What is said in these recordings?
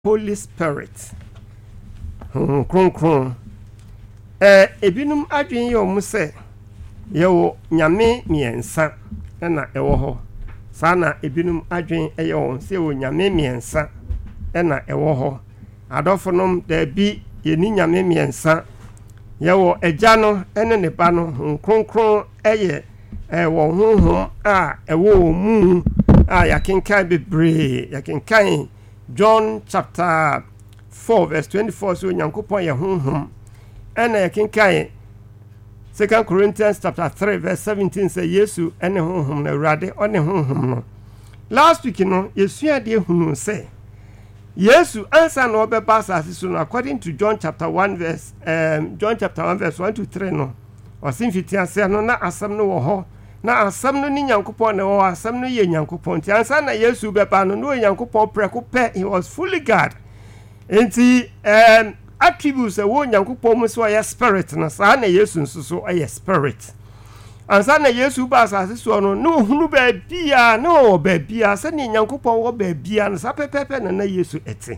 Holy Spirit. Kronkron. Ebinum adwen ye omu se ye wo nyame miensa na ewo ho. Sa na ebinum adwen ye wo se wo nyame miensa na ewo ho. Adofonom da bi ye ni nyame miensa ye wo agya no ene ne ba no kronkron eye wo honhom a ewo mu a yakenkan bebre yakenkan John chapter 4 verse 24 so Nyankopon ye honhom ena yakenkan 2 Corinthians chapter 3 verse 17 say Yesu ene honhom na Awurade one honhom no. Last week no Yesu ade hunu say Yesu answer no obeba asase so no according to John chapter 1 verse 1 to 3 no osimfiti ase no na asam no wo ho na asam no ni Nyankopon na wo asam no ye Nyankopon ti answer na Yesu beba no no Nyankopon preko pe he was fully God enti attributes wo Nyankopon mu so ya spirit na sa na Yesu nso so ya spirit answer na Yesu ba asase so no no hunu ba bia no ba bia se ni Nyankopon wo ba bia na sa pepepe na Yesu eti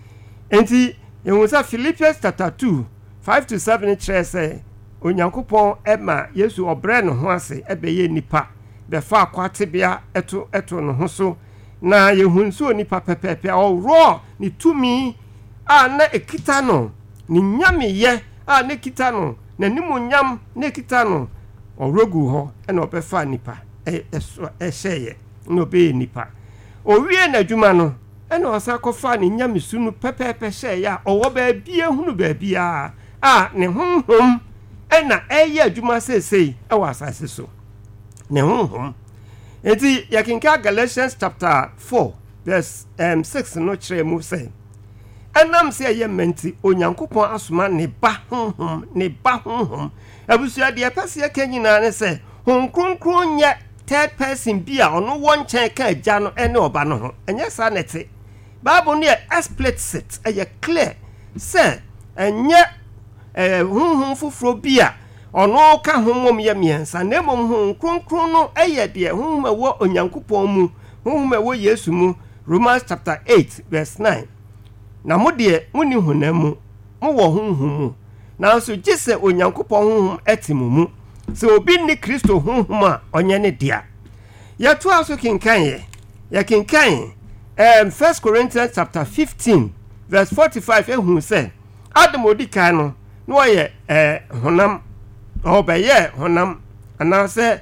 enti yewusa Philippians chapter 2 5 to 7 chese Onyankopon ema Yesu obre no ho ase ebeye nipa be fa akwatebea eto no ho so na yehunsu onipa pepepe oro ni tumi a na ekita no ni nyame ye a na ekita no na nimu nyam na ekita no orogu ho na obefa nipa ehye no be nipa owie na dwuma no na osakofa ni nyame sunu pepepe hye ya owo ba bia hunu ba bia a ne honhom ena eye adwuma sesei ewa asase so ne honhom enti yakinka Galatians chapter 4 verse 6 no kire mu say enam se ye menti Onyankopon asoma ne ba honhom abusua de pese kanyina ne say kronkron nya third person bia ono wonchen ka agya no ene oba no ho enye sa nete Bible ne explicit eye clear say enye honhom fufuro bia ono ka honhom ye miensa na mom kronkron no eye de honhom wo Onyankopon mu honhom wo Yesu mu Romans chapter 8 verse 9 na mo de muni honam mu mo wo honhom mu na so gise Onyankopon honhom etimu mu so obi ni Kristo honhom a onye ne dia ya to aso kinkan ya kinkan 1 Corinthians chapter 15 verse 45 ehun say Adam odikan no no ye honam obeye honam anase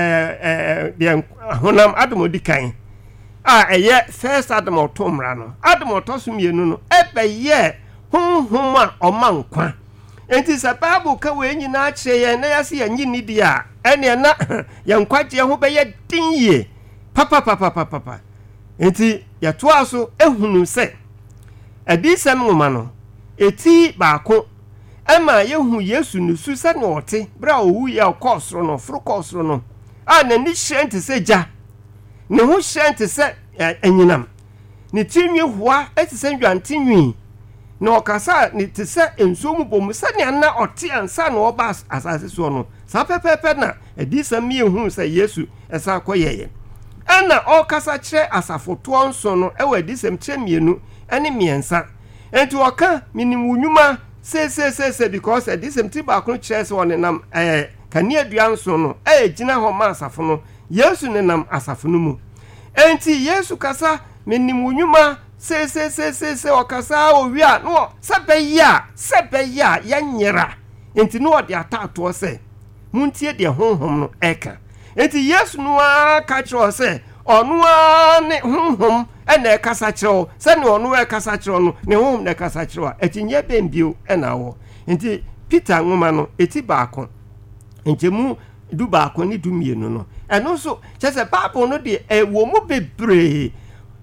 de honam Adam odikan a eye first Adam otomra no Adam otosumienu no ebeye honhom a omankwa enti sa Bible ka we nyina kire ye na yase yanyi nidi a ene na yankwaje ho beye dinye papa enti ya to aso ehunu se adisem ngoma no eti baako ema yehu Yesu nusu se ne ote bra owu ya okosro no furu kosro no a na ni hyente se ja ne ho hyente se anyinam ne tinwi hoa etise ndwantinwi na okasa ne tise ensomu bom se ne na ote ansa na oba asase so no sa pepepe na adisam yehu se Yesu esa akoyeye ana okasa kire asafoto nso no ewa adisam kire mienu ene miensa enti oka minimu nyuma se because adisam ti ba ko kire se wonenam kani adua nso no gina ho ma asafo no Yesu nenam asafo no mu enti Yesu kasa minimu nyuma se okasa owia no sebeya ya nyera enti no ode atato se muntie de honhom no eka enti Yesu no aka kire se onu ne honhom ena kasa kire se ne onu kasa kire no ne honhom ne kasa kire etinye bembio ena wo enti Peter ngoma no eti baako enjemu du baako ni du mienu no eno so chese Bible no de wo mu bebre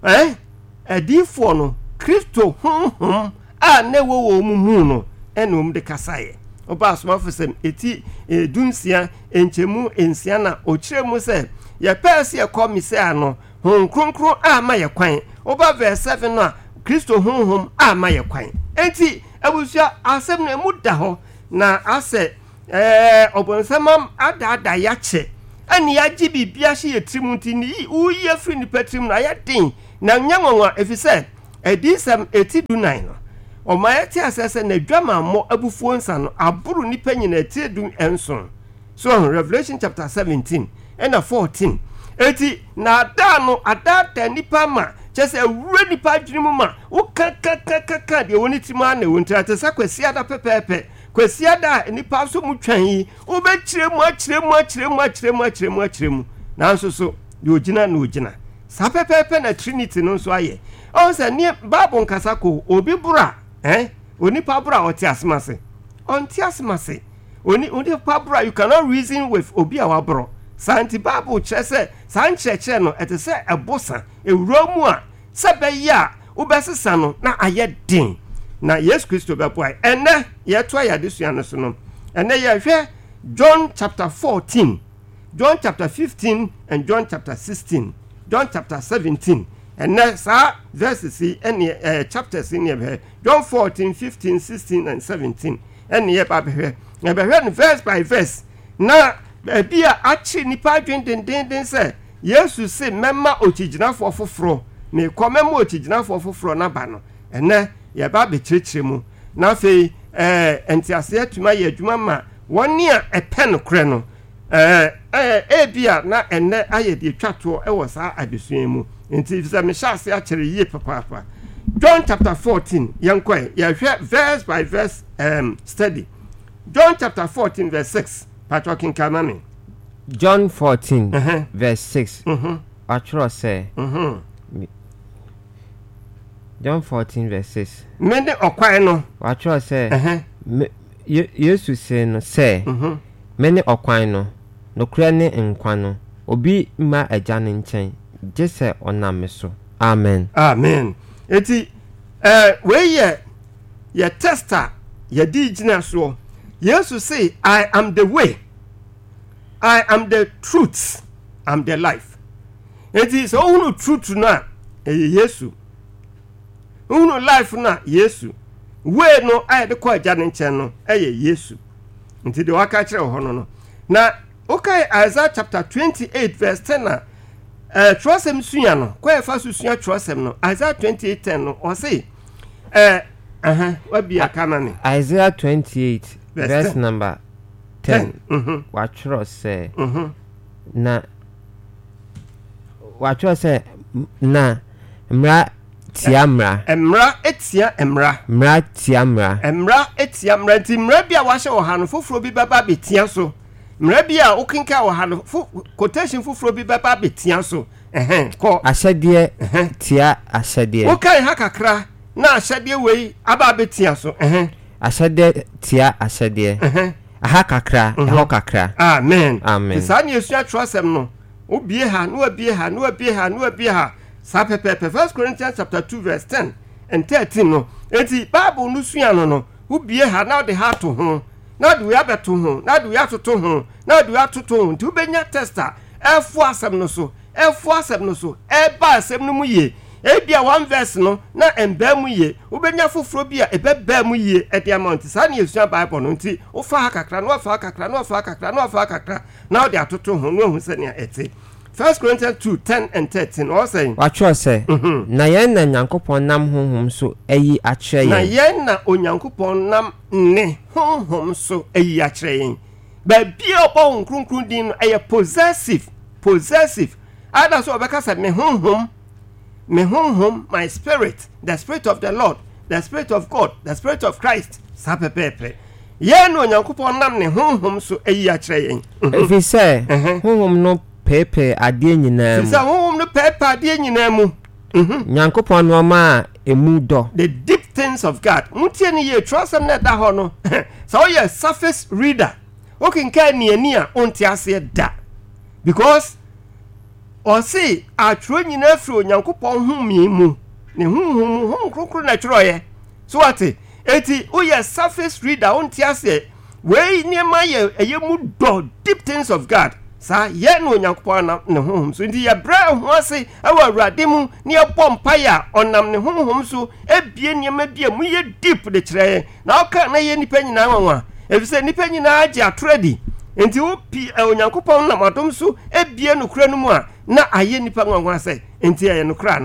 adifo no Kristo honhom a ne wo mu no enom de kasaye oba asoma fosem eti dunsia enchemu ensia na okire mu se ye pese ye komise ano kronkron a ma ye kwan oba verse 7 no Kristo honhom a ma ye kwan enti abusua asem na mu da ho na ase obonsamam ada ya che ani ya gibi bia hye yetrim nti ni uye free ni patrim na ya din na nyanwanwa efise edisam etidunai no omayeti asese na dwama mo abufuo nsa no aburu nipa nyina etidun enson so Revelation chapter 17 and 14 eti na ada no ada nipa ma chese awure nipa adwene ma wo ka de woni tima na wonti atesa kwasi ada pepepe kwasi ada nipa so mu twan yi wo be kyire mu na nso so de ogina na ogina sa pepepe na Trinity no nso aye o se ni Bible nkasa ko obi bura onipa bura oti asmase onti asmase oni pa bura you cannot reason with obi awabro santi Bible chese sancheche no etese ebosa ewuromu a sebeya ubesesa no na aye din na Yesu Kristo beboy ene ye to ya desua no so no ene ye hwe John chapter 14 John chapter 15 and John chapter 16 John chapter 17 and next verses any chapters in here John 14 15 16 and 17 and ye babe verse by verse na bia achi nipa adwen say Yesu say memma ochigina foforo me komema ochigina foforo na ba no ene ye ba be kirikire mu na fe entiase atuma ye adwuma ma woni a epen kre no bia na ene aye de twato e wo sa adesuan mu nti se me shase a kire ye papa John chapter 14 yankoi ye hwe verse by verse study John chapter 14 verse 6 talking kamame John 14 verse 6 atro say John 14 verse 6 mende okwai no atro say Yesu say no say mene okwai no nokura ne nkwa no obi ma agya ne nkyɛn jese onam so amen eti we ye tester ye di gina so Yesu say I am the way, I am the truth, I'm the life. Eti so unu truth na Yesu, unu life na Yesu, way no aye de kwa agya ne nkyɛn no Yesu. Nti de waka kire ho no na okay Isaiah chapter 28 verse 10 na trosem suya no kwa fa suya trosem no Isaiah 28:10 no o say wa bia kana ne Isaiah 28 verse number 10 watchro say na watchro say na mra tiamra etia emra ti mra bia wa hye wo ha no foforo bi baba betia so mra bia okinka wo ha no quotation foforo bi baba betia so ko ahyede tia ahyede wo kai ha kakra na ahyede wei aba betia so ahyede tia ahyede aha kakra ho kakra amen tisani esua trosem no obie ha no abie ha sa pepe 1 Corinthians chapter 2 verse 10 and 13 no enti Bible no sua no obie ha na de ha to ho na de we abeto ho na de we atoto ho na de we atoto ho nti ubenya tester efu asem no so e ba asem no mu ye e bia one verse no na emba mu ye ubenya foforo bia e beba mu ye e de amount sa na esua Bible no nti wo fa ha kakra no fa kakra na de atoto ho no hu se ne eti 1 Corinthians 2:10 and 13 all saying watch say na yen na nyankopon nam honhom so ayi akire yen na yen na onyankopon nam ne honhom so ayi akire yen ba bia obo nkrunkrun din no aye possessive ada so obeka say me honhom my spirit, the spirit of the Lord, the spirit of God, the spirit of Christ sapepepe yen no onyankopon nam ne honhom so ayi akire yen if he say honhom no pepe ade nyina mu sisa honhom no pepe ade nyina mu nyankopon no ma emu do the deep things of God mutie ne ye trust na da ho no so you surface reader okinka ni ani a onti ase da because or say atro nyina afri onyankopon humi mu ne honhom krokro na tworo ye so what eti o you surface reader onti ase we ni ma ye eyemu do deep things of God sa ye no onyankopon na ne honhom so ndi ye bra ho ase awa awurade mu ne ebom paya onam ne honhom so ebie niam bia mu ye deep de kire na oka na ye nipa nyina wanwa efise nipa nyina age atredi enti wo pi onyankopon na madom so ebie no kura no mu a na aye nipa wanwa se enti aye no kura na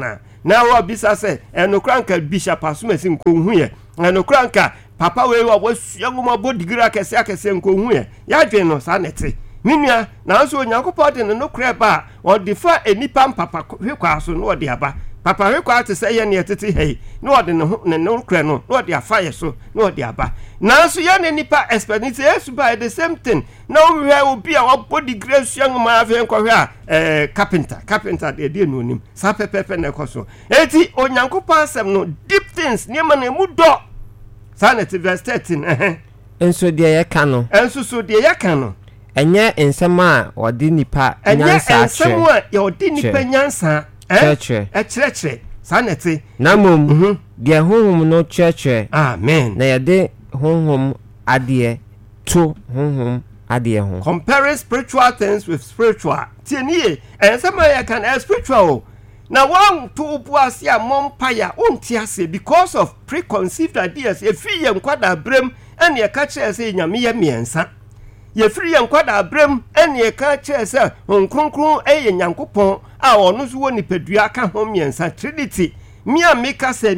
na wo bisa se enokranka bishop asomasi nkohu ye enokranka papa we wa wasua ngoma bodigira akese nkohu ye ya dwen no sa nete minua na nso onyankopɔn de no kra ba o defa enipa papa hwekwa so no de aba papa hwekwa te se ye ne tete hei no de no kra no no de afa ye so no de aba na nso ye ne nipa experience Yesu by the same thing na we obi a wa bodigira sua ngoma afa nkɔhwe a carpenter de no nim sa pepepe na ekoso eti onyankopɔn asem no deep things ne ma na mu do sa nete verse 13 enso de ye ka no enso de ye ka no enye ensem a odi nipa nyansa ensem a ye odi nipa nyansa kyerɛkyerɛ sanete na mom de honhom no kyerɛkyerɛ amen na ye de honhom ade to honhom ade ho comparing spiritual things with spiritual tienie ensem a ye kan spiritual na one to buase a mompaya onti ase because of preconceived ideas efi ye nkwada brem ene ye ka kyerɛ sɛ nyame ye miensa ye free yankwada abrem ene ye ka kyerɛ sɛ nkronkron eye nyankopɔn a ɔno so wɔ nipadua ka ho miensa trinity mi ameka sɛ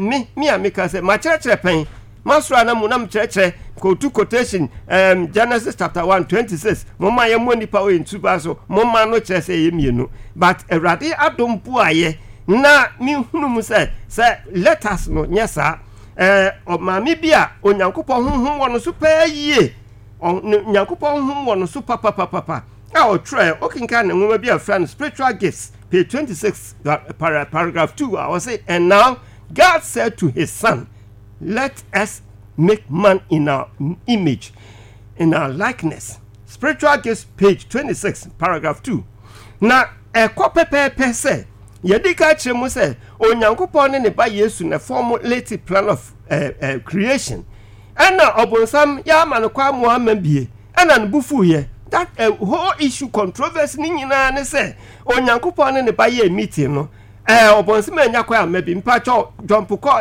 ma kyerɛkyerɛ pɛn masura na mu na mkyerɛkyerɛ quote quotation Genesis chapter 1:26 moma ye mo nipa o ntuba so moma no kyerɛ sɛ ye mienu but Awurade adom bu aye na mi hunu mu sɛ let us no nyesa maami bia onyankopɔn honhom wɔ no so pɛ yie nyankopɔn honhom wɔ no so papa a o try okinka na nwoma bia friend spiritual gifts page 26 paragraph 2 I was say and now God said to his son let us make man in our image in our likeness spiritual gifts page 26 paragraph 2 na ekopepepe say yedika kyeremu say onyankopɔn ne ba Yesu na formulate plan of creation ana obonsam ya manokwa muamma bie ana nbufu ye that whole issue controversy ni nyina ne say onyankopɔn ne ba ye meeting no obonsam anya kwa amabi mpacho John Poko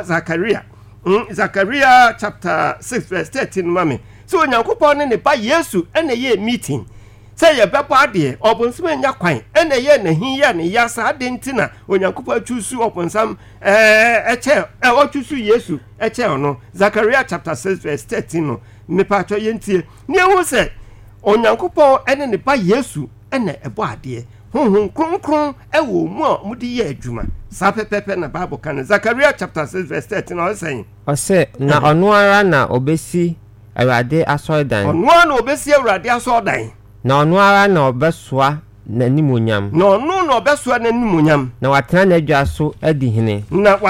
Zachariah chapter 6 verse 13 mame so onyankopɔn ne ba Yesu ene ye meeting say ye bebo ade obonsam anya kwan ene ye na hiya ne yasa ade ntina onyankopɔn chusu obonsam eche ochusu Yesu eche ono Zachariah chapter 6 verse 13 no me pacho yentie ne hu se onyankopɔn ene ne ba Yesu ene ebo ade honhom kronkron ewo mu a mudi ye adwuma sa pepepe na Bible kan Zachariah chapter 6 verse 13 o say na ono ara na obesi Awurade asordan ono ara na obesi Awurade asordan na ono ara na obesoa na nimonyam na ono na obesoa na nimonyam na watena na dwa so adi hene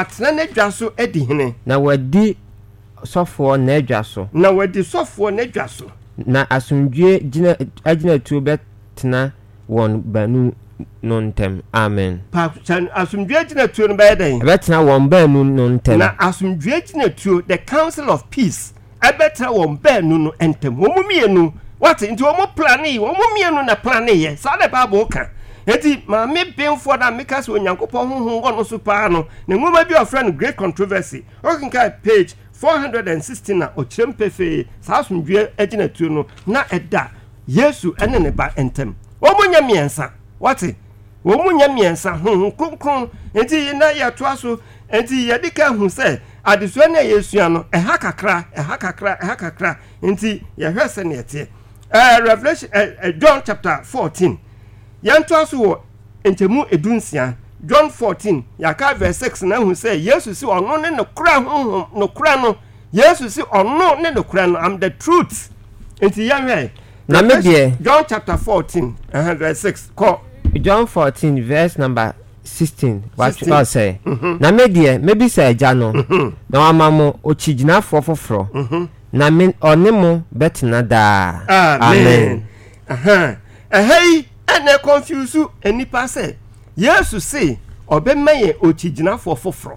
na wadi sofo na dwa so na asomdwe agina tuo betena won banu no ntem amen asomdwe agina tuo no bayeden betena won banu no ntem na asomdwe agina tuo the council of peace ebetena won banu no ntem wo mumienu what into omo plani wo mumienu na plani ye sa the Bible ka eti ma me benfo da meka se onyankopɔn honhom wɔ no so paa no na ngoma bi of friend great controversy okinka page 416 na ochrem pefe sa asomdwe agina tuo no na eda Yesu ene ne ba entem wo munya miensa what wo munya miensa honhom kronkron enti na ya to aso enti ye dika hu se adeso na Yesu ano eha kakra enti ye hwese ne ete Revelation John chapter 14 yanto aso wo entemu edunsia John 14 yaka verse 6 na hu se Yesu si ono ne no kra honhom no kra no Yesu si ono ne no kra no am the truth enti yanwe na me de John chapter 14 verse 6 call John 14 verse number 16 what you say na me de maybe say agya no na wamamo ochiginafo foforo na me onemo betena da amen hey ene confuse enipa say Yesu say obemaye ochiginafo foforo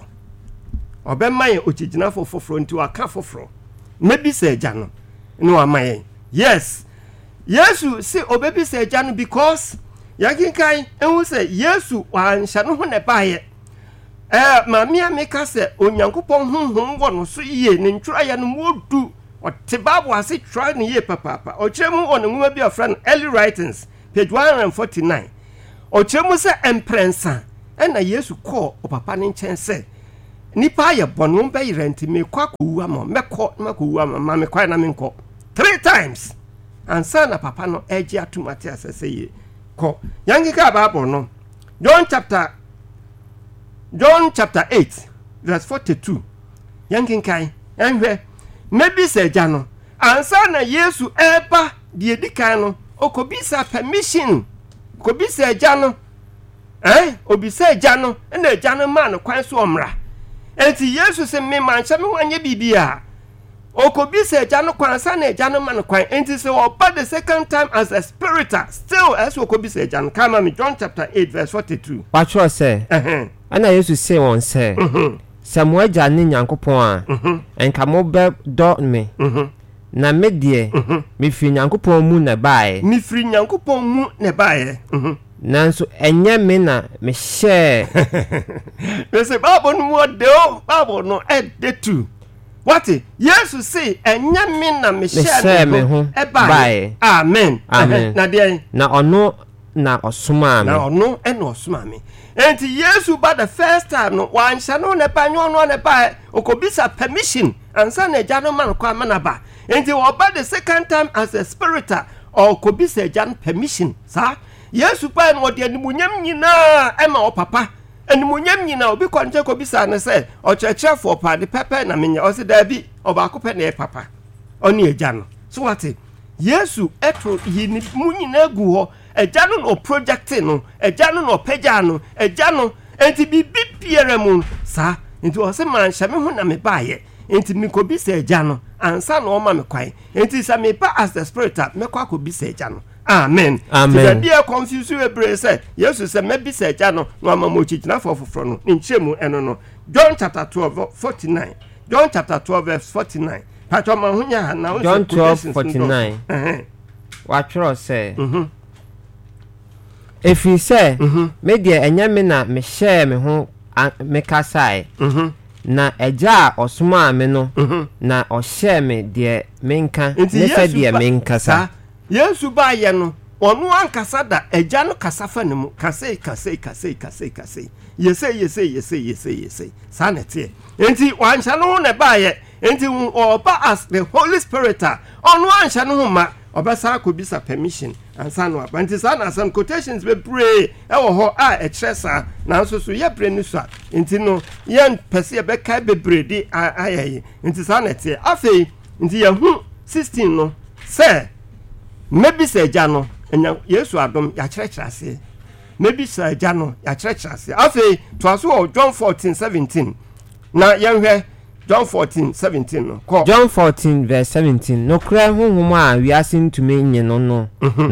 nti aka foforo maybe say agya no no amaye yes Yesu say obebi say agya no because yakinkai enwu say Yesu wansha no ho ne baaye maami ameka say onyankopɔn honhom wɔ no so yie ne ntwura ya no modu ote Bible ase try ne yie papa okyeremu on nwoma bi of friend early writings page 149 okyeremu say emprensa ɛna Yesu kɔ papa ne nkyɛn sɛ nipa ayɛ bɔne bɛ yere nti me kɔ akɔwu ama mɛkɔ ama me kɔ na me nkɔ 3 times ansa na papa no ɛgye atomate asɛsɛ ye kɔ yankeka Bible no John chapter 8 verse 42 yankenkan ɛnhwɛ mebisa agya no ansa na Yesu ɛba die dikan no okobisa permission kobisa agya no obisa agya no na agya no ma no kwan so omra enti Yesu se me manche me wanye bibia okobisa agya no kwan sa na agya no ma no kwan enti se oba the second time as a spirit still as okobisa agya no kama me John chapter 8 verse 42 watcho se ana Yesu se won se Samu agya ne Nyankopɔn a enka mo be do me na me de me firi Nyankopɔn mu na bae nanso enye me na me share me say Bible no word o Bible no edetu what Yesu say enye me na me share me ho bae amen na de na ono na osoma me enti Yesu ba the first time no wan hye no ne ba nyo no ne ba okobisa permission ansa na agya no man kwa manaba enti oba the second time as a spirit or kobisa agya no permission sa Yesu pa no de animunyam nyina ema o papa animunyam nyina obi konche kobisa ne se o chechefo pa de pepe na menya o se da bi oba ko pe na papa oni agya no so what Yesu etro yini munyina gu ho agya no project no agya no pagya no agya no enti bibi piere mu sa enti o se man hye me ho na me baaye enti mi kobisa agya no ansa na o ma me kwan enti sa me pa as the spirit me kwa kobisa agya no amen amen dia confuse we bre say Yesu say mebisa agya no no amamo chichina fofoforo no nchemu eno no John chapter 12 49 John chapter 12 verse 49 pato ma hunya na John 12:49 watchro say if he say me de enya me na me share me ho me kasai na agya osoma me no na o share me de menka ne se de menkasa Yesu ba ye no onu ankasa da agya no kasa fa ne mu kase yese sanete enti wancha no ne ba ye enti oba as the Holy Spirit onu ancha no ma obasa kobisa permission ansa no aba sana some quotations be pray e wo ho ekresa na nso so ye pray ni so enti no ye pese be kai be bredi ayaye enti sanete afei enti ye hu 16 no say maybe say agya no Yesu adom ya kyerɛkyerɛse maybe say agya no ya kyerɛkyerɛse afei to aso John 14:17 na yenhwɛ John 14:17 no call John 14 verse 17 no kra honhom a wiase ntumi nye no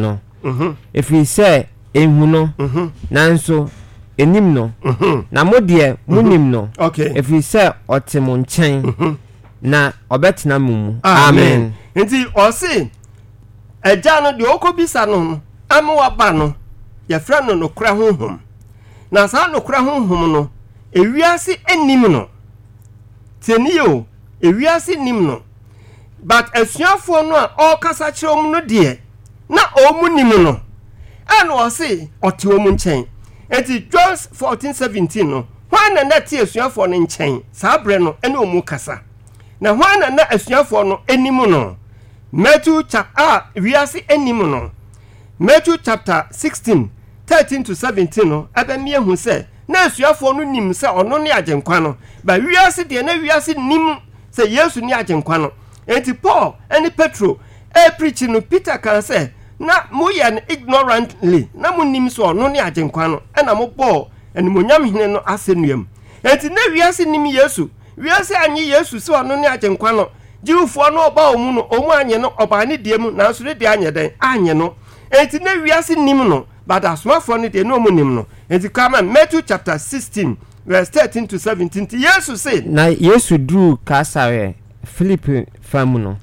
if we say enhu no nanso enim no na modie munim no okay if we say otemo nkyɛn na obetena mumu amen nti o se agya no de okobisa no amewa ba no ya fra no kra honhom na sa no kra honhom no ewiase enim no tenio ewiase nim no but asuafo no a all kasa kyerɛm no de na omu nim no ana o se ote omu nkyɛn enti John 14:17 no hwan na te asuafo no nkyɛn saa bre no ene omu kasa na hwan na asuafo no enim no Matthew chapter wiase enim no Matthew chapter 16:13-17 no abamie hu se na asuafo no nim se ono ne agenkwa no ba wiase de na wiase nim se Yesu ne agenkwa no enti Paul and Petro preach no Peter kan se na moye ignorantly na monim so ono ne agenkwa no na mo Paul and monyam hene no asenuam enti na wiase nim Yesu wiase anye Yesu se ono ne agenkwa no jiwfo no oba omu no omu anye no oba ne de mu na so de anye den anye no enti na wiase nim no but asmafo no de no omu nim no enti kama Matthew chapter 16 verse 13-17 Yesu say na Yesu dru kasare Philip famu no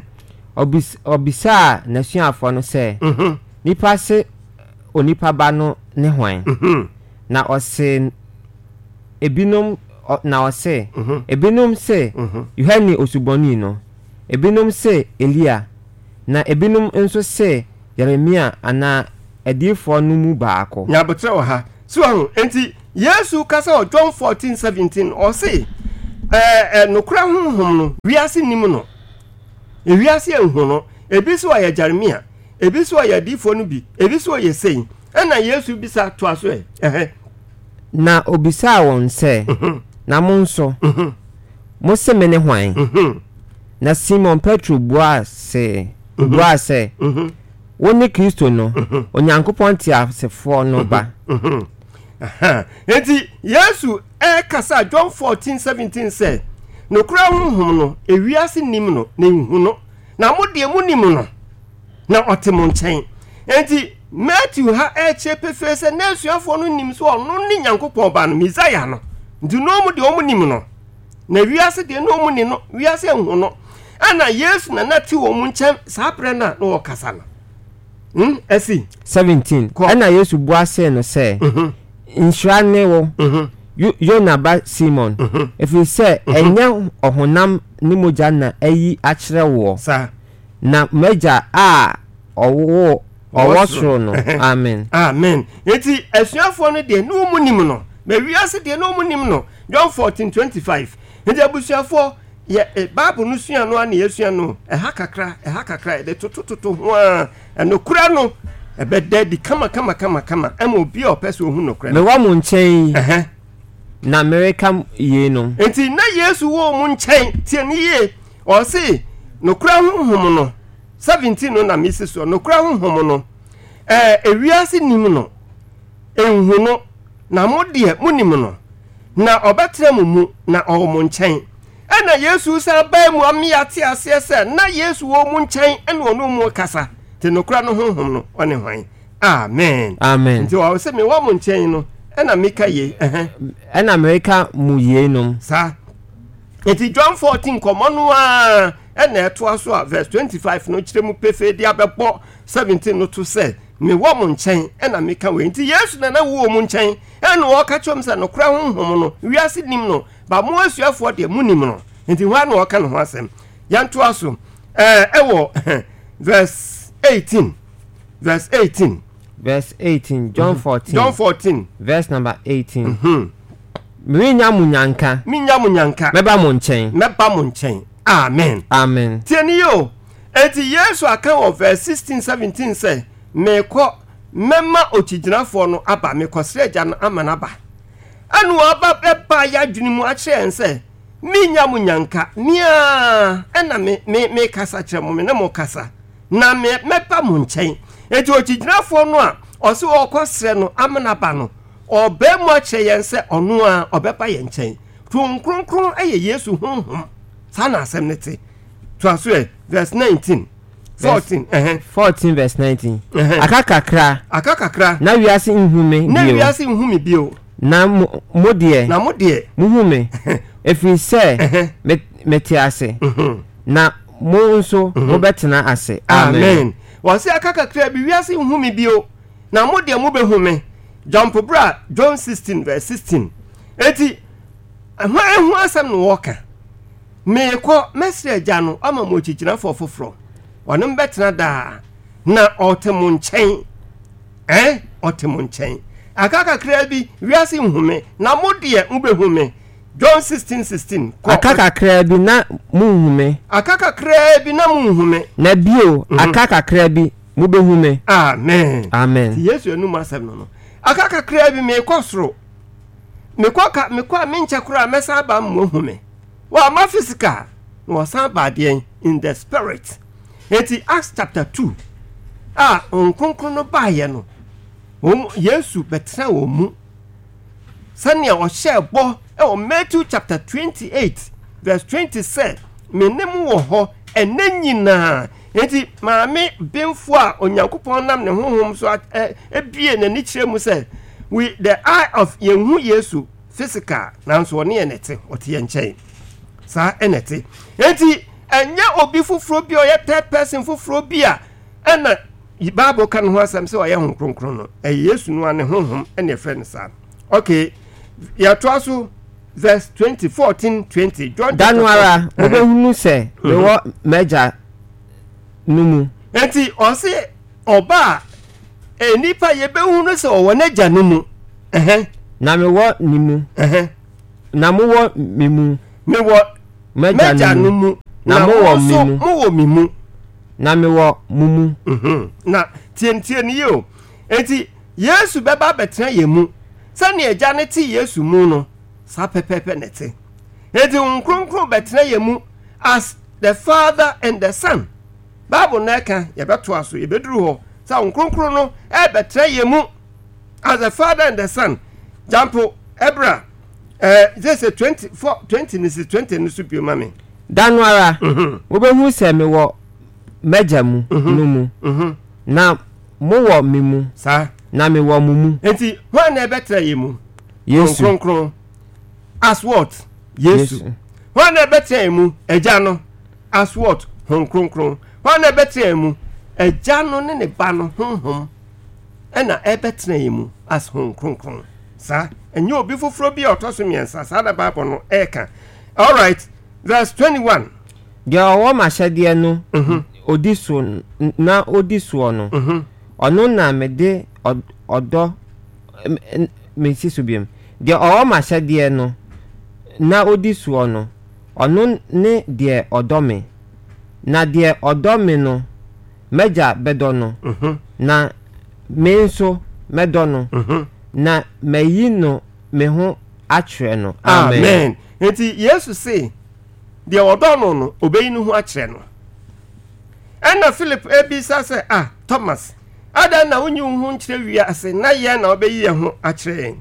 obisa na suafo no say nipa se onipa ba no ne hwan na ose ebinom na ose ebinom se Yohane Osuboni no ebinom se Elia na ebinom enso se Yeremia ana edifo no mu baako nya botre wo ha so enti yesu kasa John 14:17 o say nokra honhom no wiase nim no wiase ehun no ebi so ya Jeremia ebi so ya difo no bi ebi so ya sei na yesu bisa to aso na obisa won se na mo nso mo se me ne hwan na Simon Petro bua se woni Kristo no onyankopɔn ti asefo no ba enti yesu kasa John 14:17 say nokra honhom no ewiase nim no na ehun no na mo de mu nim no na otemo nkyɛn enti Matthew ha chepe face na asuafo no nim so ono ni nyankopɔn ba no Messiah no nti no mu de omu nim no na wiase de no mu ni no wiase ehun no ana yesu na nati omu nkyɛn saa pre na no kasa no esi 17 ana yesu bua se no se nhyira ne wo Yona ba Simon if you say enya ohonam ni moja na ayi akyere wo na meja owo soro no amen eti asuafo no de no mu nim no ma wiase de no mu nim no John 14:25 eti abusuafo ye Bible no sua no ana yesua no ha kakra de tototo ho no kura no ebe dedi kama ama obi opese ohu no kura me wa mu nkyɛn na America ye no enti na yesu wo mu nkyɛn tie ni ye o se no kura honhom no 17 no na misiso no kura honhom no ewiase nim no enhu no na modie munim no na obetre mu na o mu nkyɛn na yesu sa ba mu amiate ase se na yesu wo mu nkyɛn na ono mu kasa te no kura no honhom no one hwan amen nti wa se me wo mu nkyɛn no na meka ye na America mu ye no sa eti John 14 komono a na eto aso a verse 25 no kire mu pefe dia bebo 17 no to say me wo mu nkyɛn na meka we nti yesu na wo mu nkyɛn na wo ka chom se no kura honhom no wiase nim no ba mo asuafo de mu nim no nti hwa na wo ka no ho asem yanto aso ewo verse 18 John 14 verse number 18 minya munyanka meba mo nkyɛn amen tieni yo eti yesu aka o verse 16-17 say meko mema otigyinafo no aba mekosre agya no amanaba anu aba beba ya dwunimu a kyerɛ nse minya munyanka nia na me kasa kyerɛ mo me na mo kasa na mepa mo nkyɛn eti otigyinafo no a ɔse ɔkɔsrɛ no amanaba no ɔbɛmu akyerɛ yɛn sɛ ɔno a ɔbɛpa yɛn nkyɛn kronkron yesu honhom sana asɛm ne te to aso verse 19 14 verse 19 akakakra na wiase nhumi bio na modie muhume efi sɛ mete ase na mo nso mo betena ase amen wase akakakra bi wiase nhumi bio na modie mo behume jump bra John 16 verse 16 eti ehu asɛm no woka meko mesre agya no ama mo chichina fofoforo wonem betena da na otemo nkyɛn otemo nkyɛn akakakra bi wiase nhume na modie mbehume John 16:16 akakakra bi na muhume na bio akakakra bi mubehume amen yesu enu masem no akakakra bi mekosoro mekwa menchakura mesa ba muhume wa ma physical no san ba de in the spirit eti Acts chapter 2 onkonkon no ba ye no yesu betra wo mu sania o shebo Matthew chapter 28 verse 27 menem wo ho enanyina enti maame bemfo a onyankopon nam ne honhom so ebie nani kire mu se with the eye of yehu yesu physical nanso one enete ote nkyɛn sa enete enti enya obi fufuro bi o ye third person fufuro bi a na Bible kan ho asɛm se o ye honkronkron no yesu no ane honhom ene friend sa okay ya to aso verse 14-20 John Danuara obehunu se we meja numu enti o se oba enipa ye behunu se o wona gya numu na me wo nimu na mo wo mimu me wo meja no mu na mo wo mimu mo wo mimu na me wo mumu na tie ni yo enti Yesu beba betena yemu sani eja ne ti Yesu mu no sa pepepe nete enti unkronkron betena yemu as the Father and the Son. Bible neka ye beto aso ye beduru ho sa unkronkron no e betena yemu as the Father and the Son. Jampo Ebra this is 20 this is 20 ni super mama danwara wo be hu se me wo meja mu no mu na mo wo mimu sa na me wo mumu enti ho na betena yemu Yesu unkronkron as what Yesu ho na betena yemu eja no as what unkronkron ho na betena yemu eja no ne ba no honhom ena ebetena yemu as unkronkron sa enyo obi foforo bi otoso miensa sa da Bible no eka. All right, verse 21. de owo ma hyede no odiso na odiso no ono na me de odo me sisubiem de owo ma hyede no na odiso no ono ne de odome na de odome no meja bedo no na me nso medo no na meyi no me ho akire no amen enti Yesu say de odono no obeyi no ho akire no ena Philip ebisa say Thomas ada na wonyi ho nkire wi ase na ye na obeyi ye ho akire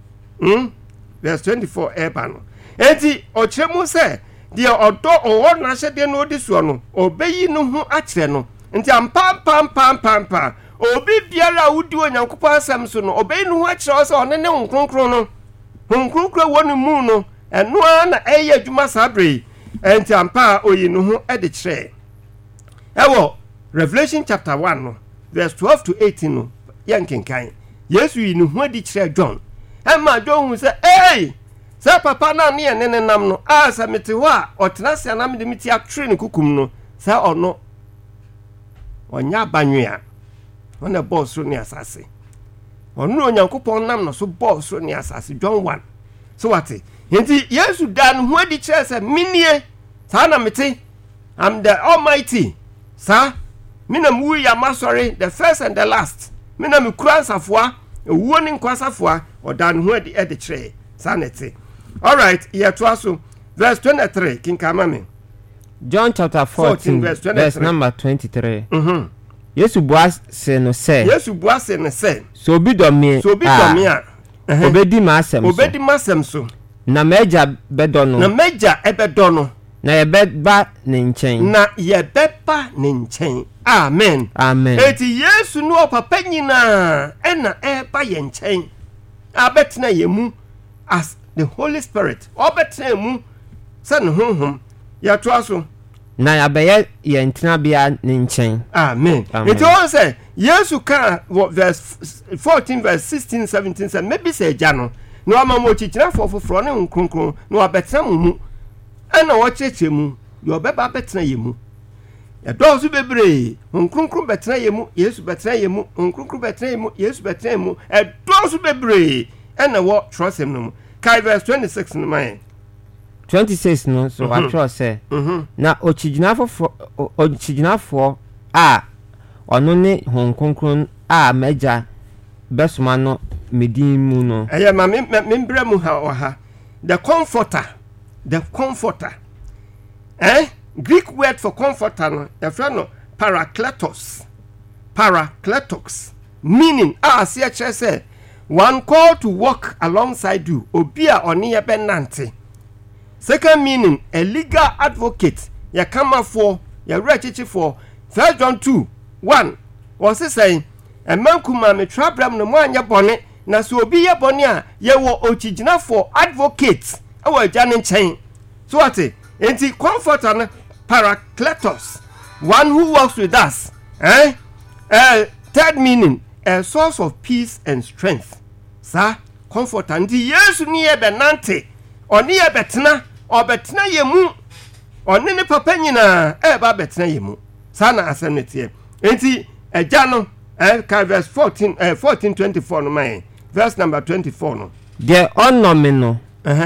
verse 24 eba no enti okire mu say de odo owo na hyede no odisuo no obeyi no ho akire no enti ampa obi biara wudi onyankopon asem so no obeyi no ho akire so one ne nkronkron no nkronkron wonu mu no eno na eye adwuma sabre enti ampa oyi no ho ede kire ewo Revelation chapter 1 no verse 12 to 18 no yankenkan Yesu yi no ho edi kire John ema John hu say sa papa na ne ne nam no sa mete ho a otena se na me de meti atwere ne kukum no sa ono onya banwea ona boss ro ne asase onu onyankopon nam no so boss ro ne asase John 1 so what enti Yesu dan ho adi kire se minie sa na mete I'm the Almighty sa minam wu ya masori the first and the last minam kurasafoa ewuo ni nkwasafoa odan ho adi kire sa nete. All right, here to us verse 23 kinkama me John chapter 14 verse number 23. Yesu buase no say so obi do me a obedi ma asem so na meja bedo no na ye beba ne nchen amen eti Yesu no papa nyina ena eba ye nchen abetna yemu as the Holy Spirit obetra mu san honhom ya to aso na ya beye ye ntina bia ne nchen amen it all say Yesu ka verse 14 verse 16 17 say maybe say ja no no amamo chichira fofoforo ne nkronkron no abetra mu ana wo cheche mu yo beba betra yemu ya dozu bebre nkronkron betra yemu Yesu betra yemu nkronkron betra yemu Yesu betra yemu e dozu bebre ana wo trust him no Kai verse 26 no man 26 no so I trust say na ochiginafo a ono ne honkonkron a meja besoma no medin mu no eya ma membra mu ha the comforter Greek word for comforter no the friend no parakletos meaning say say one call to walk alongside you obia oni ye benante. Second meaning a legal advocate ya kama for ya rechichi for 1 John 2:1 was saying a man kuma me trabram no mo anya bone na so obi ye bone a ye wo ochigina for advocate awa jane nchen so what enti comforter na parakletos one who works with us third meaning a source of peace and strength. Sa comfort and Yesu ni benante oni betena obetena yemu oni ne papa nyina ba betena yemu sa na asenete enti eja no verse 14 14:24 no man verse number 24 no de onomino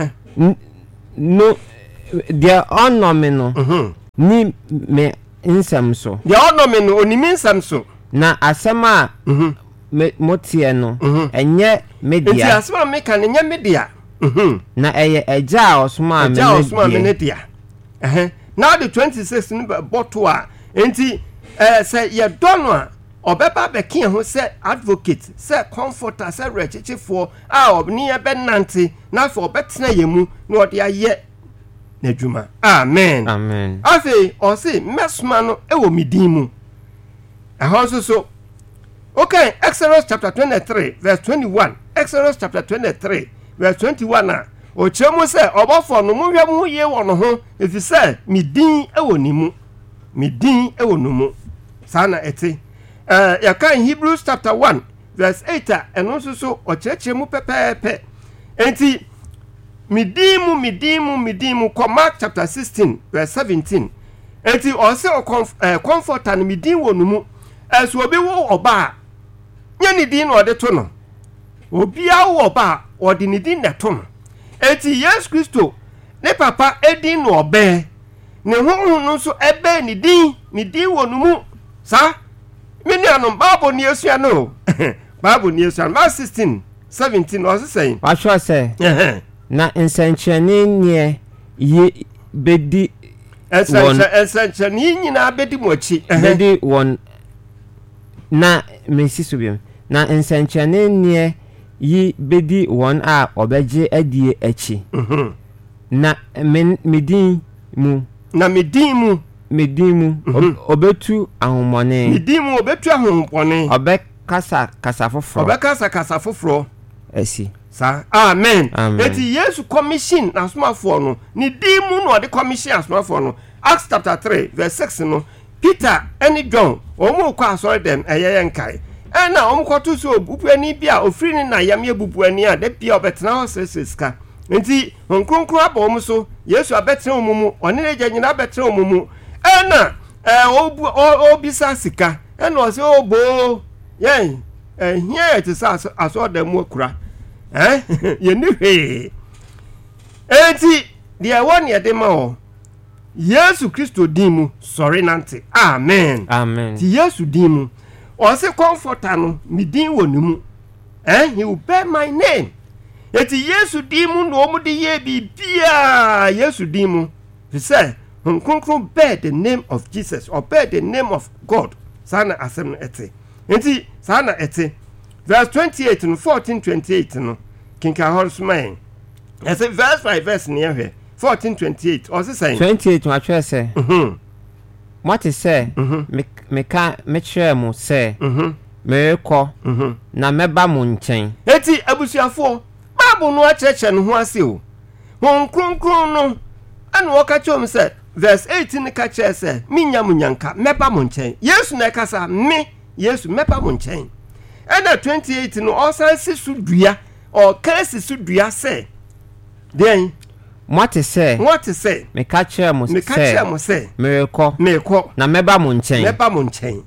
no de onomino ni me nsam so de onomino onimi nsam so na asema motie no enye media nti asema meka ne nya media na eye eja osoma media now the 26 ni bottle a nti say ye dono a obeba bekin ho say advocate say comforter say rechechefo a obni e benante na for obetena yemu na ode aye na dwuma amen afi o say mesma no e wo midin mu so okay, Exodus chapter 23 verse 21. Exodus chapter 23 verse 21 na o chemu se obofo no mu hwe mu ye wono ho efi se midin ewo nimu midin ewo numu sana ete ya kan Hebrews chapter 1 verse 8 eno so o chemu pepepe enti midin mu ko Mark chapter 16 verse 17 enti o se o comforter no midin wo numu as obi wo oba nyani din no de to no obia wo ba odi ni din na to no eti Yesu Kristo ne papa edin no obe ne honhun no so ebe ni din wonu mu sa meni anom Bible ni esua no Bible ni esua Mark 16:17 o say wa sure say na ensanchani nie ye bedi ensanchani nyina bedi mo achi bedi won na mesi sobiem na ensanchane nie yi bedi won a obeje adie achi na medin mu obetu ahomone medin mu obetu ahomone kasa foforo asi sa amen eti Yesu commission asomafo no ni din mu no de commission asomafo no Acts chapter 3 verse 6 no Peter and John omo kwa asore dem eyeye nkai na omkoto so obubuani bia ofiri ni na yam ye bubuani a de bia obetena ho seseska nti nkronkron abom so Yesu abetena omumu one ne nyina abetena omumu na obisa sika na o se obo yen here it is asore dem mu akura ye ni hwe enti de won ye de ma o Yesu Kristo dimu sorry nante amen ti Yesu dimu o se comforter no mi din wonimu he will bear my name eti Yesu dimu no omu de ye bibia Yesu dimu he say nkonkron bear the name of Jesus or bear the name of God sana asem ete enti sana ete verse 28 no 14:28 no kinka horsman I say verse 5 verse near here 14:28 or say 28 wa twa say what is say me chere mo say me ko na meba mo nchen eti abusuafo Bible no acheche no ho ase o won kronkron no ana wo ka chom say verse 18 ka chere say minya munyanka meba mo nchen Yesu na kasa me Yesu meba mo nchen ana 28 no osan si sudua o kasi sudua say den what is say me catch mo say me ko na meba mo nchen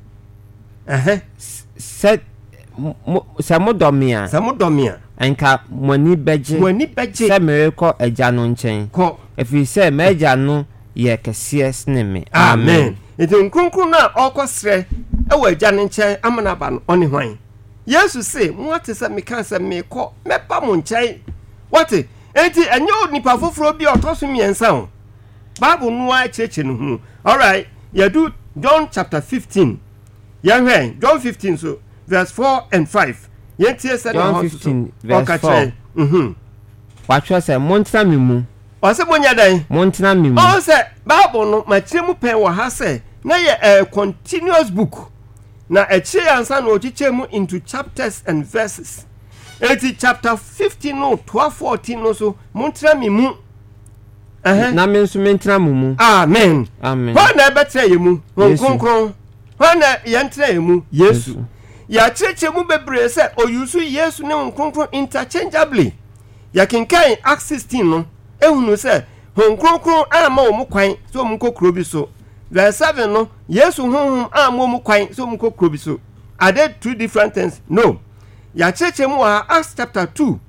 said samodomia enka moni beje say me ko eja no nchen ko efi say meja no ye kese sneme amen eti nkronkron na okosre e wa eja no nchen amana ba no oni hwan Yesu say what is me kan say me ko meba mo nchen what enti enyo nipa foforo bi otoso miensa ho Bible no a cheche no hu all right you do John chapter 15 John 15 so verse 4 and 5 yentie said John 15 verse 4 watch say montana mimu o se bonya dan montana mimu o se Bible no ma kire mu pen wo ha say na ye continuous book na e kire ansa na o chiche mu into chapters and verses 80 chapter 15 no 12-14 no so montra mi mu na me nso mentra mu amen ho na betra ye mu konkron ho na yentra ye mu Yesu ya cheche mu bebre se oyusu Yesu ne konkron interchangeably ya kinkan Acts 16 no ehunu se konkron ama o mu kwan so mu kokro bi so verse 7 no Yesu honhom ama o mu kwan so mu kokro bi so are there two different things no ya cheche mu Acts chapter 2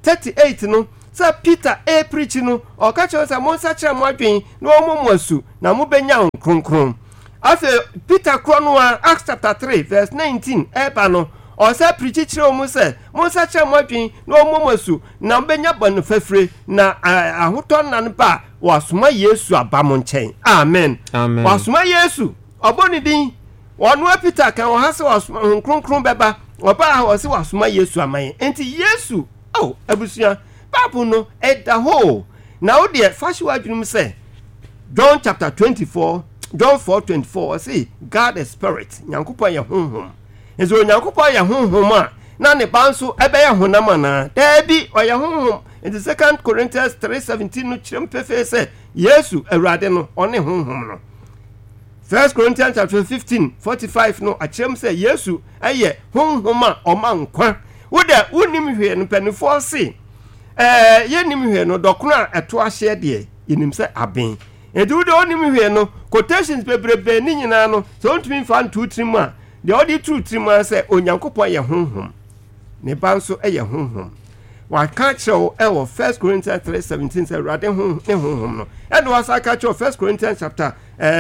38 no sa Peter preach no o ka che say mo sa kire mo adwen na o mo asu na mo benya kronkron afa Peter krono Acts chapter 3 verse 19 eba no o sa preach kire o mo say mo sa kire mo adwen na o mo asu na benya ban fafre na ahoto na ba wasoma Yesu abamo nchen amen wasoma Yesu oboni din wonu Peter kan o hase wasoma kronkron beba oba o se wasoma Yesu amaye enti Yesu abusia Bible no the whole now the fashion adwum say John chapter 24 John 4:24 say God is spirit nyankopon ye honhom enso nyankopon ye honhom a na ne banso ebe ye honam na da bi o ye honhom in the 2 Corinthians 3:17 no chirem pefe say Yesu awurade no one honhom no 1 Corinthians chapter 15:45 no a chirem say Yesu eye honhom a o ma nkwa wo da wonim hwe no panifo say yenim hwe no dokono a eto ahye de yenim se aben edu de onim hwe no quotations bebrebe ni nyina no so ntumi fa ntu trim a de odi tru trim a se onyankopon ye honhom ne banso ye honhom wa ka chew e wo 1 Corinthians 3:17 se rade honhom no e no asa ka chew 1 Corinthians chapter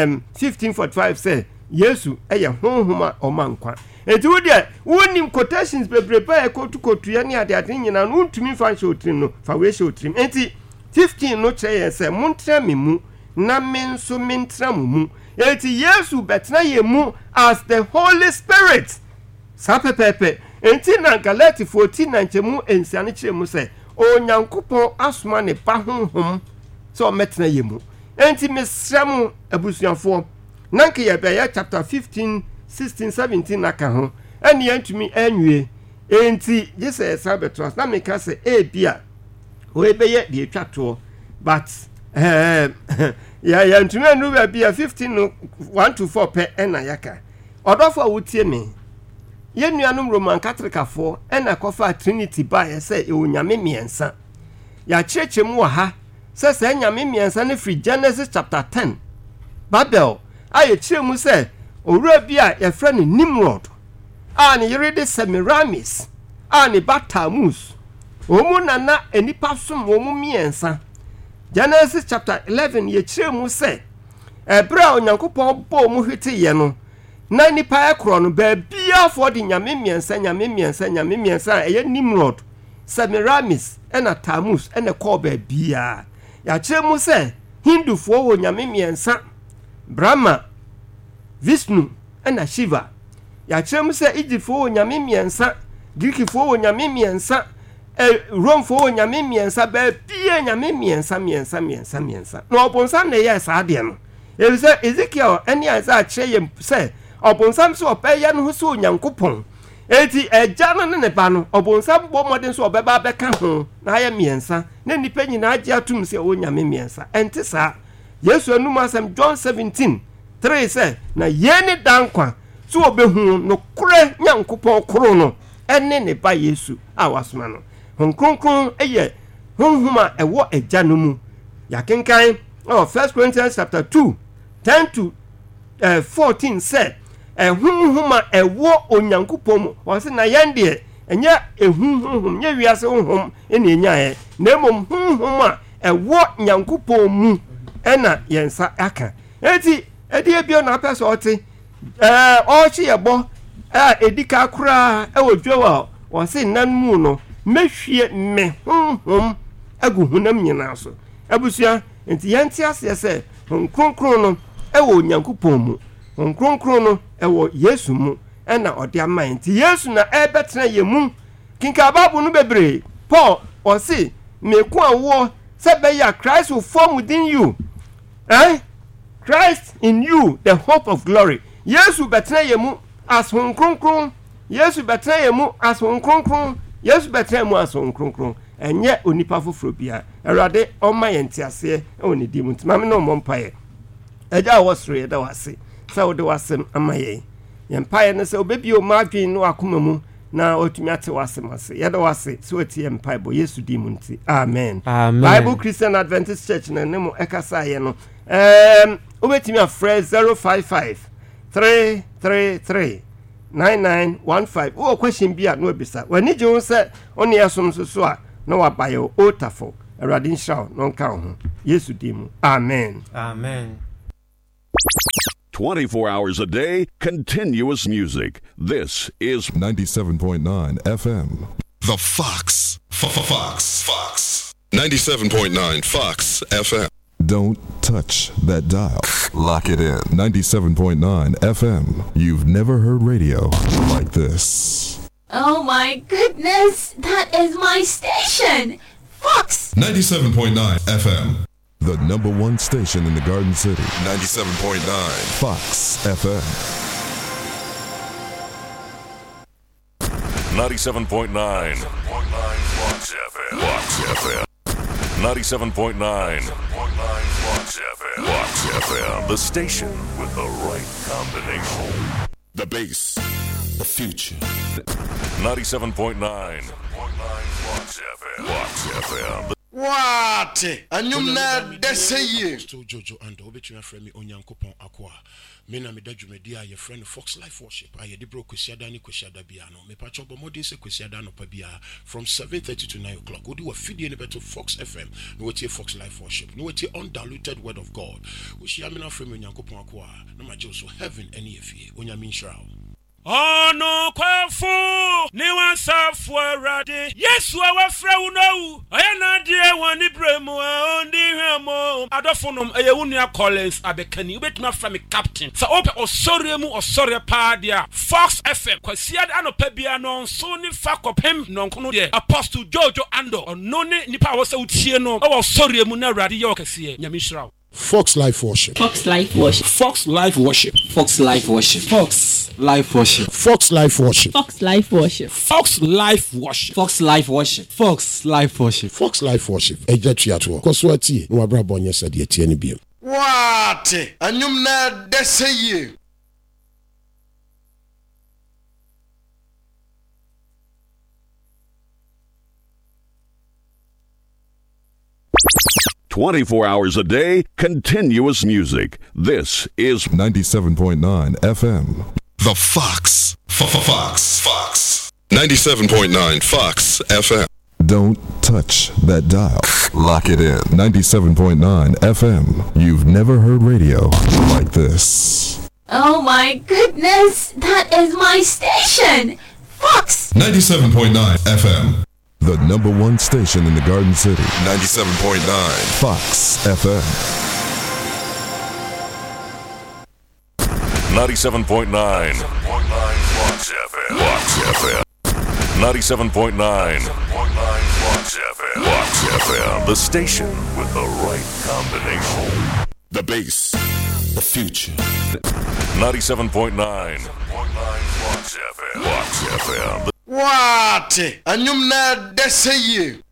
15:45 se Yesu ye honhom a o mankwa edu de wonim quotations bebrebe e kotu ye ne ade nyina no ntumi fa hye otrim no fa we hye otrim enti 15 no cheye se montra memu na menso mentra mu enti Yesu betna ye mu as the Holy Spirit sapepepe enti na Galati 14:9 mu ensiane kire mu se onyankopon asoma ne ba honhom so metna ye mu enti mesram abusuafo nanke ye be chapter 15 16 17 naka ho eni antumi anwie enti Jesus sabeto na meka se bia o ebeye de twato but ya antumi anu bia 15 no 1 to 4 pe ena yaka odofo wotie me ye nuanom Roman Catholic afo ena kofa Trinity ba ye se e onyame miensa ya chechemu wa ha se nyame miensa ne free Genesis chapter 10 Babel aye chiremu se owura bia ye frɛ no Nimrod ani yere Semiramis ani Batamus omu nana enipa som omu miensa Genesis chapter 11 ye chiremu se ebra onyankopon bo mu hwete ye no na nipa ekro no ba bia for di nyame miensa eye Nimrod Semiramis ena Tamus ena ko ba bia ya chiremu se Hindufo wo nyame miensa Brahma Vishnu ena Shiva ya chiremu se Egyptfo wo nyame miensa Greekfo wo nyame miensa Romefo wo nyame miensa ba bia nyame miensa no obonsam na ye sa de no e se Ezekiel eni Isaiah cheye se obonsam so opeye no so onyankopon eti eja no ne ba no obonsam bo modern so obeba beka ho na ya miensa na nipa nyina age atum se onyame miensa enti sa Yesu anum asem John 17:3 se na yeni dankwa so obehu no kure nyankopon koro no ene ne ba Yesu awasoma no honkronkron eye honhuma ewo eja no mu yakenkan 1 Corinthians chapter 2:10 to 14 said honhuma ewo onyankopon mu o se na yende enya ehunhum nya wiase honhum ene enya he na mom honhuma ewo nyankopon mu ena yensa aka eti edi bio na pese oti o chi yebo edika kura ewo dwewa o se nan mu no mehwie me honhum agu hunam nyina so abusua enti yenti ase se kronkron no ewo nyankopon mu kronkron no ewo Yesu mu ena ode ama enti Yesu na ebetena ye mu kinka babu no bebre Paul o se me ko awo se be ya Christ will form within you Christ in you the hope of glory Yesu betena ye mu as kronkron Yesu betena ye mu as kronkron Yesu betena mu as kronkron enye onipa foforo bia Awurade o ma yenti ase oni di mu ntama me no mompaye eja wosre ye da wase sa wo de wasem amaye yempaye ne se obebio madwen no akoma mu na otumi ate wasem ase ye da wase so ati yempaye bo Yesu di mu nti amen Bible Christian Adventist Church na nemo ekasa ye no obetimi afre 055 333 9915 wo question bia no obisa wani je won se oni yasom so a na wabayɛ wo otafo awurade nhyira wo na ɔnka wo ho yesu din mu amen. 24 hours a day, continuous music. This is 97.9 FM. The Fox. Fox. 97.9 Fox FM. Don't touch that dial. Lock it in. 97.9 FM. You've never heard radio like this. Oh my goodness, that is my station. Fox. 97.9 FM. The number one station in the Garden City. 97.9 Fox FM. 97.9 Fox FM. 97.9 Fox FM. The station with the right combination. The bass. The future. 97.9 Fox FM. What? Anyum na deseye. Still Jojo and obetumi afrɛ me Onyankopɔn akoa. Me na me da dwumadi a ye friend Fox Life Worship. Aye de bro kwesiada ni kwesiada bia no. Me pacho bo modin se kwesiada no pa bia from 7:30 to 9 o'clock. Odi wa fidie ne beto Fox FM. No wetie Fox Life Worship. No wetie undiluted word of God. We share me na afrɛ me Onyankopɔn akoa. No ma so heaven any efie. Onyame nhyira. Oh no, kwafu ni wansafu arade Yesu awafra uno ayana die wani bremu ondi hemo adofonum eyewunia Collins abekani ubetuma fra me captain sa ope osore pa dia Fox FM kwasiad anopa bia no so ni fakopem nonkono de Apostle Jojo Ando ono ne nipa wo se utie no osore mu na arade ye okese nyame hira. Fox Life Worship. Fox Life Worship. Fox Life Worship. Fox Life Worship. Fox Life Worship. Fox Life Worship. Fox Life Worship. Fox Life Worship. Fox Life Worship. Fox Life Worship. Fox Life Worship. Ejetuato. Koswati no abrabo nya sade tie ne biem. What? Anyum na deseye. ...24 hours a day, continuous music. This is 97.9 FM. The Fox. Fox. 97.9 Fox FM. Don't touch that dial. Lock it in. 97.9 FM. You've never heard radio like this. Oh my goodness, that is my station. Fox. 97.9 FM. The number one station in the Garden City. 97.9 Fox FM. 97.9 Fox FM. 97.9 Fox FM. The station with the right combination. The bass. The future. 97.9 Fox FM. What? Anyum na deseye.